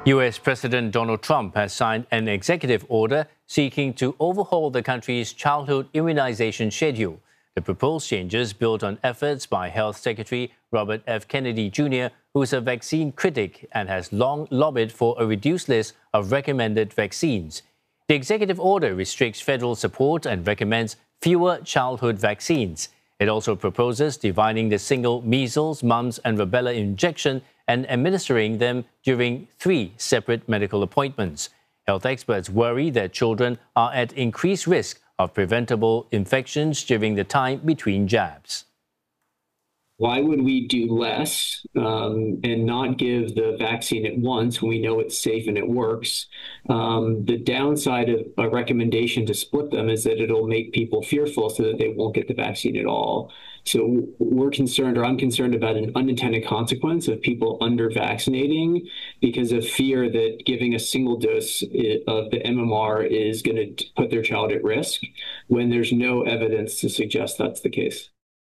U.S. President Donald Trump has signed an executive order seeking to overhaul the country's childhood immunization schedule. The proposed changes build on efforts by Health Secretary Robert F. Kennedy Jr., who is a vaccine critic and has long lobbied for a reduced list of recommended vaccines. The executive order restricts federal support and recommends fewer childhood vaccines. It also proposes dividing the single measles, mumps, and rubella injection and administering them during 3 separate medical appointments. Health experts worry that children are at increased risk of preventable infections during the time between jabs. Why would we do less and not give the vaccine at once when we know it's safe and it works? The downside of a recommendation to split them is that it'll make people fearful so that they won't get the vaccine at all. So we're concerned, or I'm concerned about an unintended consequence of people under-vaccinating because of fear that giving a single dose of the MMR is going to put their child at risk when there's no evidence to suggest that's the case.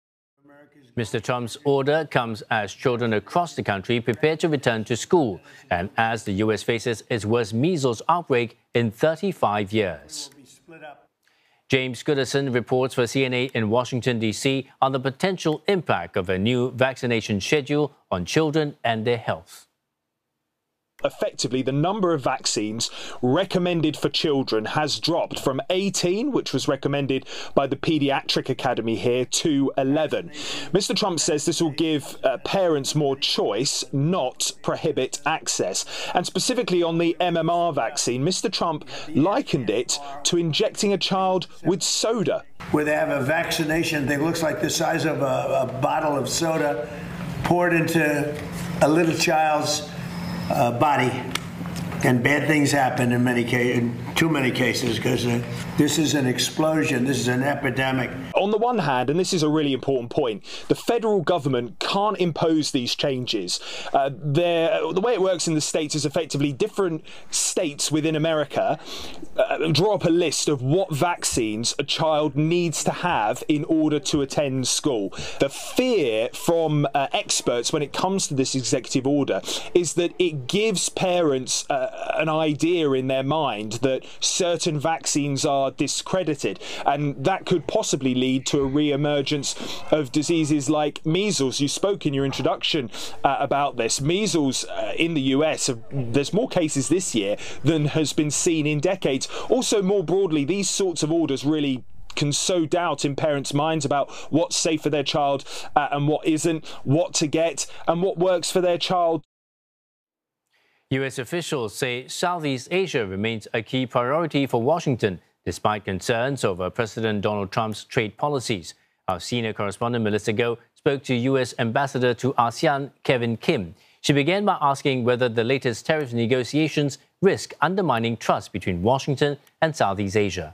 Mr. Trump's order comes as children across the country prepare to return to school and as the U.S. faces its worst measles outbreak in 35 years. James Gooderson reports for CNA in Washington, D.C. on the potential impact of a new vaccination schedule on children and their health. Effectively, the number of vaccines recommended for children has dropped from 18, which was recommended by the Pediatric Academy here, to 11. Mr. Trump says this will give parents more choice, not prohibit access. And specifically on the MMR vaccine, Mr. Trump likened it to injecting a child with soda. Where they have a vaccination that looks like the size of a bottle of soda poured into a little child's body, and bad things happen in many cases, in too many cases, because this is an explosion, this is an epidemic. On the one hand, and this is a really important point, the federal government can't impose these changes. The way it works in the States is effectively different states within America draw up a list of what vaccines a child needs to have in order to attend school. The fear from experts when it comes to this executive order is that it gives parents an idea in their mind that certain vaccines are discredited, and that could possibly lead to a re-emergence of diseases like measles. You spoke in your introduction about this. Measles in the US, there's more cases this year than has been seen in decades. Also, more broadly, these sorts of orders really can sow doubt in parents' minds about what's safe for their child and what isn't, what to get and what works for their child. U.S. officials say Southeast Asia remains a key priority for Washington, despite concerns over President Donald Trump's trade policies. Our senior correspondent Melissa Goh spoke to U.S. Ambassador to ASEAN, Kevin Kim. She began by asking whether the latest tariff negotiations risk undermining trust between Washington and Southeast Asia.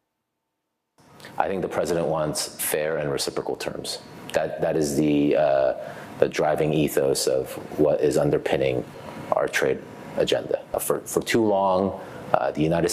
I think the president wants fair and reciprocal terms. That is the driving ethos of what is underpinning our trade agenda. For too long, the United